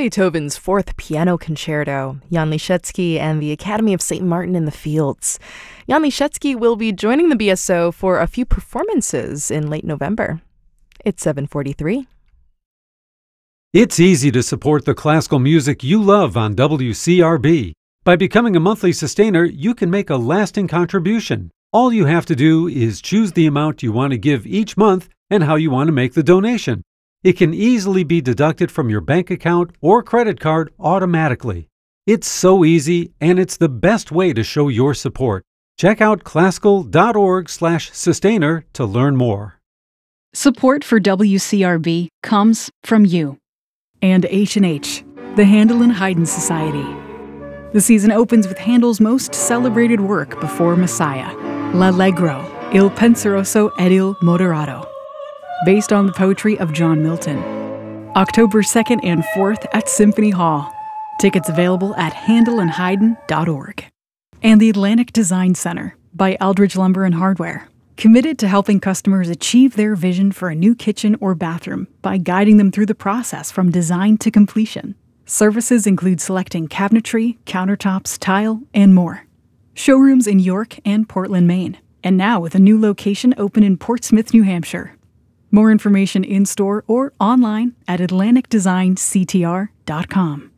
Beethoven's Fourth Piano Concerto, Jan Liszewski and the Academy of St. Martin in the Fields. Jan Liszewski will be joining the BSO for a few performances in late November. It's 7:43. It's easy to support the classical music you love on WCRB. By becoming a monthly sustainer, you can make a lasting contribution. All you have to do is choose the amount you want to give each month and how you want to make the donation. It can easily be deducted from your bank account or credit card automatically. It's so easy, and it's the best way to show your support. Check out classical.org/sustainer to learn more. Support for WCRB comes from you. And H&H, the Handel and Haydn Society. The season opens with Handel's most celebrated work before Messiah, L'Allegro, Il Penseroso ed il Moderato, based on the poetry of John Milton. October 2nd and 4th at Symphony Hall. Tickets available at handelandhaydn.org. And the Atlantic Design Center by Eldridge Lumber and Hardware, committed to helping customers achieve their vision for a new kitchen or bathroom by guiding them through the process from design to completion. Services include selecting cabinetry, countertops, tile, and more. Showrooms in York and Portland, Maine, and now with a new location open in Portsmouth, New Hampshire. More information in-store or online at atlanticdesignctr.com.